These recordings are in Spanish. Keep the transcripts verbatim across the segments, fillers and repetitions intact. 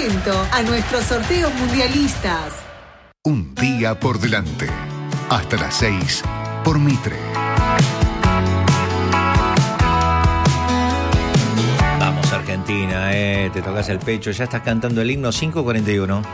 atento a nuestros sorteos mundialistas. Un día por delante. Hasta las seis por Mitre. Vamos Argentina, eh, te tocas el pecho, ya estás cantando el himno cinco cuarenta y uno.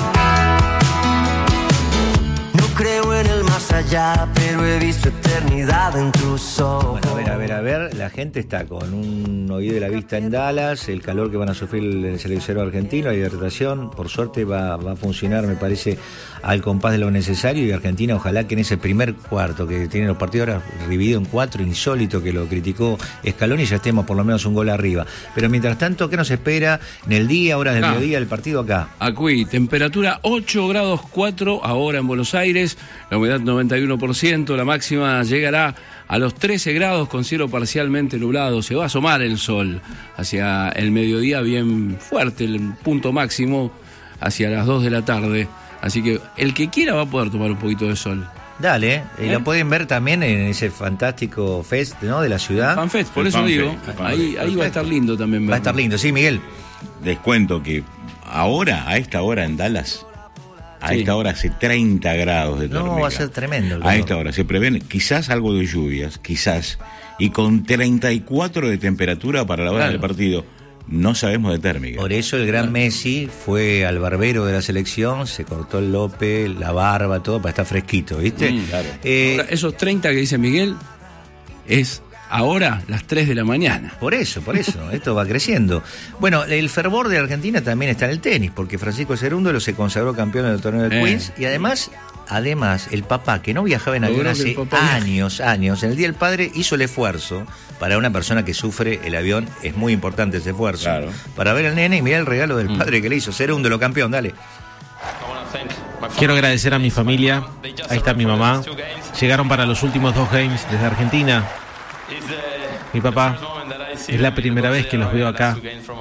No creo en el más allá, pero he visto eternidad en tus ojos. Bueno, a ver, a ver, a ver, la gente está con un oído y la vista en Dallas, el calor que van a sufrir el seleccionado argentino, la hidratación, por suerte va, va a funcionar, me parece, al compás de lo necesario, y Argentina, ojalá que en ese primer cuarto que tienen los partidos ahora dividido en cuatro, insólito que lo criticó Scaloni, ya estemos por lo menos un gol arriba. Pero mientras tanto, ¿qué nos espera en el día, horas del ah, mediodía, el partido acá? Aquí, temperatura ocho grados cuatro ahora en Buenos Aires, la humedad noventa y uno por ciento, la máxima llegará a los trece grados con cielo parcialmente nublado. Se va a asomar el sol hacia el mediodía bien fuerte, el punto máximo hacia las dos de la tarde. Así que el que quiera va a poder tomar un poquito de sol. Dale, ¿eh? Y ¿Eh? lo pueden ver también en ese fantástico fest, ¿no? De la ciudad. FanFest, por el eso fan digo, fest, ahí, ahí va a estar lindo también verlo. Va a estar lindo, sí, Miguel. Les cuento que ahora, a esta hora en Dallas, a sí. esta hora hace treinta grados de tormenta. No, va a ser tremendo. A esta hora se prevén quizás algo de lluvias, quizás, y con treinta y cuatro de temperatura para la hora claro. del partido. No sabemos de térmica. Por eso el gran claro. Messi fue al barbero de la selección, se cortó el lope, la barba, todo, para estar fresquito, ¿viste? Mm, claro. eh, ahora, esos treinta que dice Miguel es ahora las tres de la mañana. Por eso, por eso, esto va creciendo. Bueno, el fervor de Argentina también está en el tenis, porque Francisco Cerúndolo se consagró campeón del torneo de eh. Queens, y además... Además, el papá, que no viajaba en avión hace años, años, en el Día del Padre hizo el esfuerzo. Para una persona que sufre el avión es muy importante ese esfuerzo. Claro. Para ver al nene y mirar el regalo del padre mm. que le hizo. Cerúndolo campeón, dale. Quiero agradecer a mi familia. Ahí está mi mamá. Llegaron para los últimos dos games desde Argentina. Mi papá. Es la primera vez que los veo acá,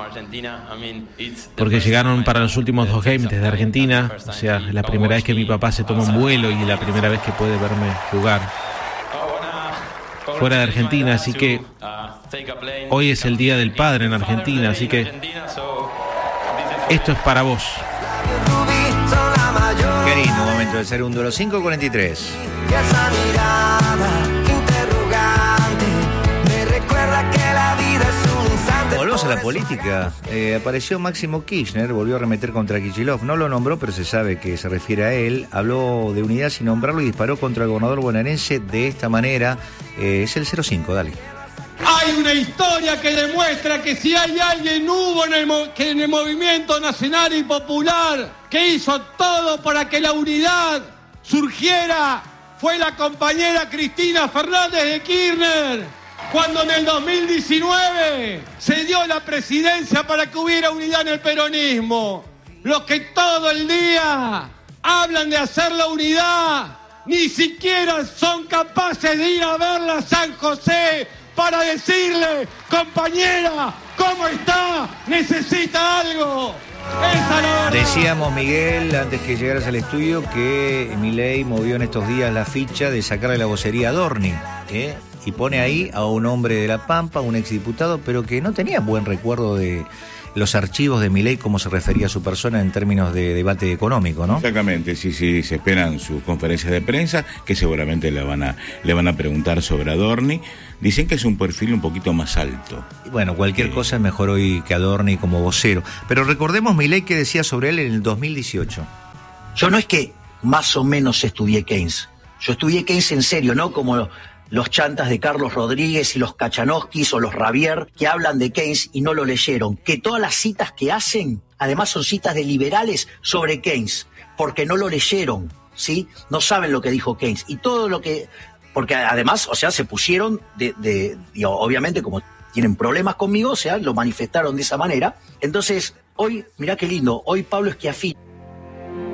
porque llegaron para los últimos dos games desde Argentina. O sea, es la primera vez que mi papá se toma un vuelo y la primera vez que puede verme jugar fuera de Argentina. Así que hoy es el Día del Padre en Argentina, así que esto es para vos. Qué lindo momento de ser un duelo. cinco cuarenta y tres. Volvemos a la política. Eh, apareció Máximo Kirchner, volvió a arremeter contra Kicillof. No lo nombró, pero se sabe que se refiere a él. Habló de unidad sin nombrarlo y disparó contra el gobernador bonaerense de esta manera. Eh, es el cero cinco, dale. Hay una historia que demuestra que si hay alguien hubo en el, mo- que en el movimiento nacional y popular que hizo todo para que la unidad surgiera, fue la compañera Cristina Fernández de Kirchner. Cuando en el dos mil diecinueve se dio la presidencia para que hubiera unidad en el peronismo. Los que todo el día hablan de hacer la unidad, ni siquiera son capaces de ir a verla a San José para decirle, compañera, ¿cómo está? ¿Necesita algo? Esa la Decíamos, Miguel, antes que llegaras al estudio, que Milei movió en estos días la ficha de sacarle la vocería a Dorni, ¿eh? Y pone ahí a un hombre de La Pampa, un exdiputado, pero que no tenía buen recuerdo de los archivos de Milei, cómo se refería a su persona en términos de debate económico, ¿no? Exactamente, sí, sí, se esperan sus conferencias de prensa, que seguramente le van a, le van a preguntar sobre Adorni. Dicen que es un perfil un poquito más alto. Bueno, cualquier eh. cosa es mejor hoy que Adorni como vocero. Pero recordemos Milei que decía sobre él en el dos mil dieciocho. Yo no es que más o menos estudié Keynes. Yo estudié Keynes en serio, ¿no? Como los chantas de Carlos Rodríguez y los Kachanowskis o los Rabier que hablan de Keynes y no lo leyeron. Que todas las citas que hacen, además son citas de liberales sobre Keynes, porque no lo leyeron, ¿sí? No saben lo que dijo Keynes. Y todo lo que... Porque además, o sea, se pusieron de... de y obviamente, como tienen problemas conmigo, o sea, lo manifestaron de esa manera. Entonces, hoy, mirá qué lindo, hoy Pablo Schiaffini